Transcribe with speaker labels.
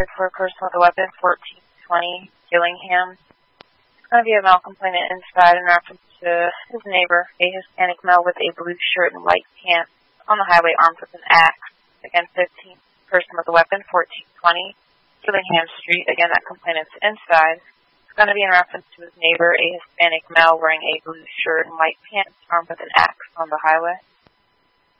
Speaker 1: record for a person with a weapon, 1420 Gillingham. It's going to be a male complainant inside in reference to his neighbor, a Hispanic male with a blue shirt and white pants, on the highway armed with an axe. Again, 15 person with a weapon, 1420 Gillingham Street. Again, that complainant's inside. It's going to be in reference to his neighbor, a Hispanic male wearing a blue shirt and white pants, armed with an axe on the highway.